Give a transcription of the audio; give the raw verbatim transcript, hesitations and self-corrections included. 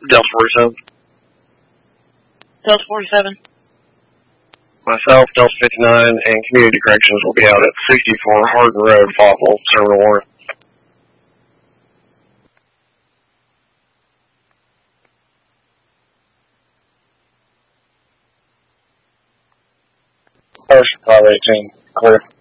Delta forty-seven. Delta forty-seven. Myself, Delta fifty-nine, and Community Corrections will be out at sixty-four Hardin Road, Fauquel, Terminal Warren. First, five eighteen, clear.